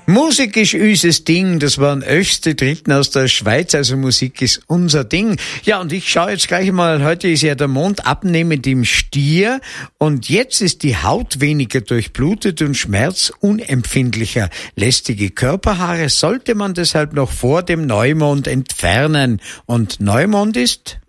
Musik ist unser Ding, das waren öchste Dritten aus der Schweiz, also Musik ist unser Ding. Ja, und ich schaue jetzt gleich mal, heute ist ja der Mond abnehmend im Stier und jetzt ist die Haut weniger durchblutet und schmerzunempfindlicher. Lästige Körperhaare sollte man deshalb noch vor dem Neumond entfernen. Und Neumond ist